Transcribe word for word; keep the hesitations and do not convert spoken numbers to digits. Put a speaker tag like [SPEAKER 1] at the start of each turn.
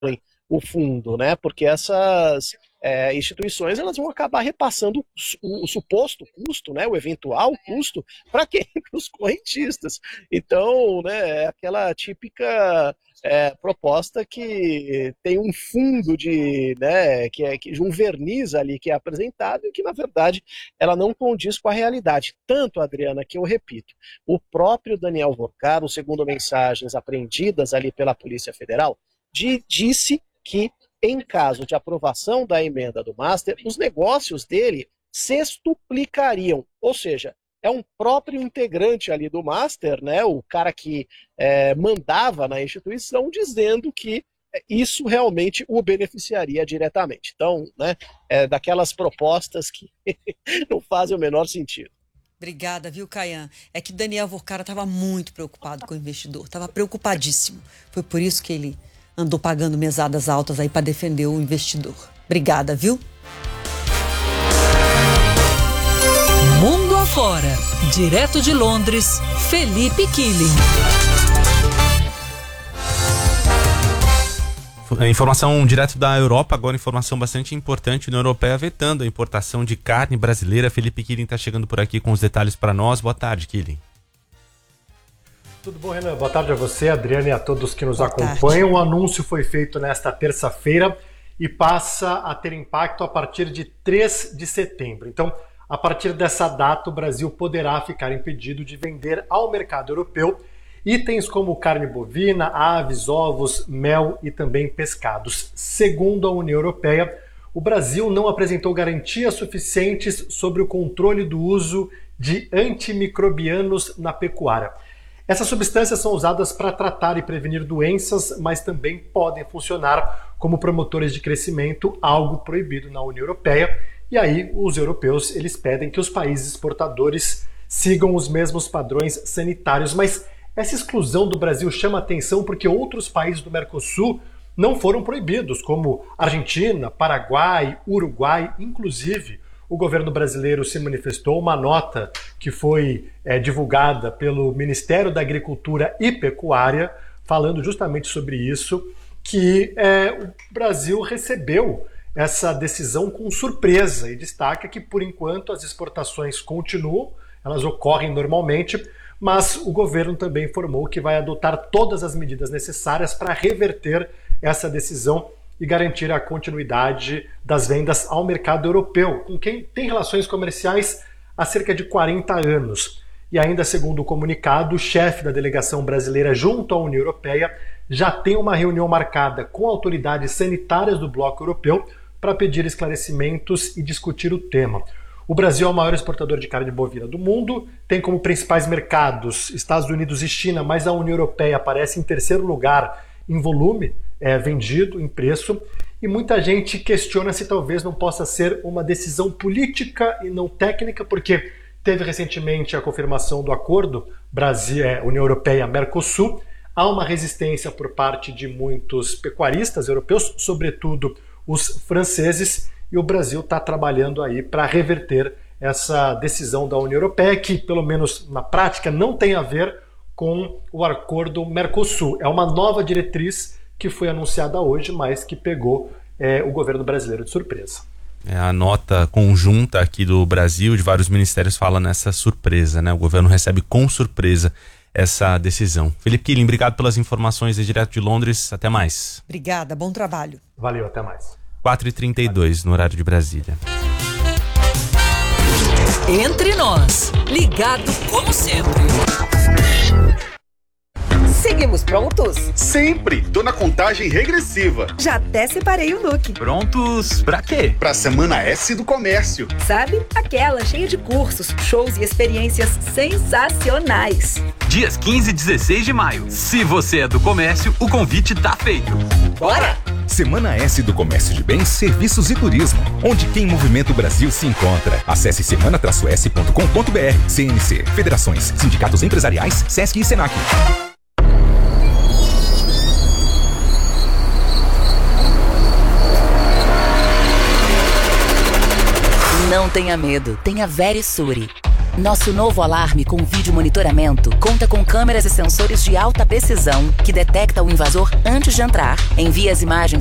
[SPEAKER 1] o fundo, né? Porque essas é, instituições elas vão acabar repassando o, o suposto custo, né? O eventual custo, para quem? Para os correntistas. Então, né, é aquela típica é, proposta que tem um fundo de, né, que é que, um verniz ali que é apresentado e que, na verdade, ela não condiz com a realidade. Tanto, Adriana, que eu repito, o próprio Daniel Vorcaro, segundo mensagens apreendidas ali pela Polícia Federal, de, disse que, em caso de aprovação da emenda do Master, os negócios dele sextuplicariam. Ou seja, é um próprio integrante ali do Master, né, o cara que é, mandava na instituição, dizendo que isso realmente o beneficiaria diretamente. Então, né, é daquelas propostas que não fazem o menor sentido.
[SPEAKER 2] Obrigada, viu, Caian? É que Daniel Vorcaro estava muito preocupado com o investidor, estava preocupadíssimo. Foi por isso que ele andou pagando mesadas altas aí para defender o investidor. Obrigada, viu?
[SPEAKER 3] Mundo afora, direto de Londres, Felipe Killing.
[SPEAKER 4] Informação direto da Europa, agora informação bastante importante. A União Europeia vetando a importação de carne brasileira. Felipe Killing está chegando por aqui com os detalhes para nós. Boa tarde, Killing.
[SPEAKER 5] Tudo bom, Renan? Boa tarde a você, Adriana, e a todos que nos Boa acompanham. Tarde. O anúncio foi feito nesta terça-feira e passa a ter impacto a partir de três de setembro. Então, a partir dessa data, o Brasil poderá ficar impedido de vender ao mercado europeu itens como carne bovina, aves, ovos, mel e também pescados. Segundo a União Europeia, o Brasil não apresentou garantias suficientes sobre o controle do uso de antimicrobianos na pecuária. Essas substâncias são usadas para tratar e prevenir doenças, mas também podem funcionar como promotores de crescimento, algo proibido na União Europeia. E aí os europeus eles pedem que os países exportadores sigam os mesmos padrões sanitários. Mas essa exclusão do Brasil chama atenção porque outros países do Mercosul não foram proibidos, como Argentina, Paraguai, Uruguai, inclusive. O governo brasileiro se manifestou, uma nota que foi é, divulgada pelo Ministério da Agricultura e Pecuária, falando justamente sobre isso, que é, o Brasil recebeu essa decisão com surpresa e destaca que, por enquanto, as exportações continuam, elas ocorrem normalmente, mas o governo também informou que vai adotar todas as medidas necessárias para reverter essa decisão e garantir a continuidade das vendas ao mercado europeu, com quem tem relações comerciais há cerca de quarenta anos. E ainda segundo o comunicado, o chefe da delegação brasileira junto à União Europeia já tem uma reunião marcada com autoridades sanitárias do bloco europeu para pedir esclarecimentos e discutir o tema. O Brasil é o maior exportador de carne bovina do mundo, tem como principais mercados Estados Unidos e China, mas a União Europeia aparece em terceiro lugar em volume é, vendido, em preço, e muita gente questiona se talvez não possa ser uma decisão política e não técnica, porque teve recentemente a confirmação do acordo Brasil, é, União Europeia-Mercosul. Há uma resistência por parte de muitos pecuaristas europeus, sobretudo os franceses, e o Brasil está trabalhando aí para reverter essa decisão da União Europeia, que pelo menos na prática não tem a ver com o acordo Mercosul. É uma nova diretriz que foi anunciada hoje, mas que pegou é, o governo brasileiro de surpresa.
[SPEAKER 4] É, a nota conjunta aqui do Brasil, de vários ministérios, fala nessa surpresa, né? O governo recebe com surpresa essa decisão. Felipe Killing, obrigado pelas informações aí direto de Londres. Até mais.
[SPEAKER 2] Obrigada, bom trabalho.
[SPEAKER 5] Valeu, até mais.
[SPEAKER 4] quatro e trinta e dois no horário de Brasília.
[SPEAKER 3] Entre nós, ligado como sempre.
[SPEAKER 6] Seguimos prontos?
[SPEAKER 7] Sempre! Tô na contagem regressiva.
[SPEAKER 6] Já até separei o look.
[SPEAKER 7] Prontos pra quê? Pra Semana S do Comércio.
[SPEAKER 6] Sabe? Aquela cheia de cursos, shows e experiências sensacionais.
[SPEAKER 8] Dias quinze e dezesseis de maio. Se você é do comércio, o convite tá feito.
[SPEAKER 6] Bora!
[SPEAKER 9] Semana S do Comércio de Bens, Serviços e Turismo, onde quem movimenta o Brasil se encontra. Acesse semana s ponto com ponto b r. C N C, Federações, Sindicatos Empresariais, Sesc e Senac.
[SPEAKER 10] Não tenha medo, tenha Verisure. Nosso novo alarme com vídeo monitoramento conta com câmeras e sensores de alta precisão que detecta o invasor antes de entrar, envia as imagens